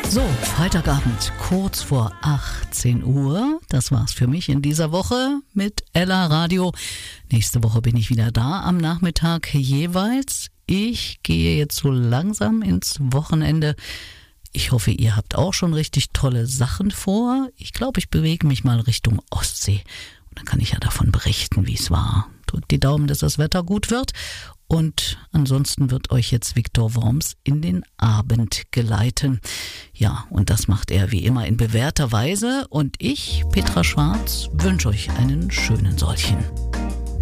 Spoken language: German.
So, Freitagabend, kurz vor 18 Uhr. Das war's für mich in dieser Woche mit Ella Radio. Nächste Woche bin ich wieder da am Nachmittag jeweils. Ich gehe jetzt so langsam ins Wochenende. Ich hoffe, ihr habt auch schon richtig tolle Sachen vor. Ich glaube, ich bewege mich mal Richtung Ostsee. Und dann kann ich ja davon berichten, wie es war. Drückt die Daumen, dass das Wetter gut wird. Und ansonsten wird euch jetzt Viktor Worms in den Abend geleiten. Ja, und das macht er wie immer in bewährter Weise. Und ich, Petra Schwarz, wünsche euch einen schönen solchen.